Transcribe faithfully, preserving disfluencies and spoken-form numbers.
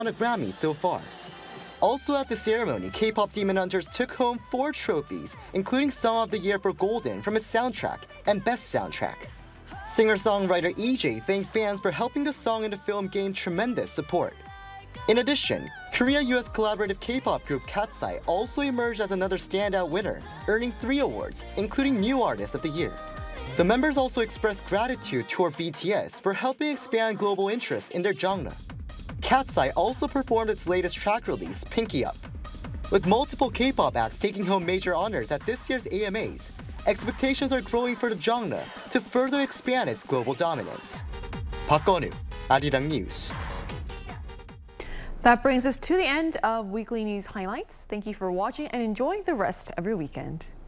won a Grammy so far. Also at the ceremony, K-pop Demon Hunters took home four trophies, including Song of the Year for Golden from its soundtrack and Best Soundtrack. Singer-songwriter E J thanked fans for helping the song and the film gain tremendous support. In addition, Korea-U S collaborative K-pop group Katseye also emerged as another standout winner, earning three awards, including New Artist of the Year. The members also expressed gratitude toward B T S for helping expand global interest in their genre. Katseye also performed its latest track release, Pinky Up. With multiple K-pop acts taking home major honors at this year's A M As, expectations are growing for the genre to further expand its global dominance. 박건우, Arirang News. That brings us to the end of Weekly News Highlights. Thank you for watching and enjoy the rest of your weekend.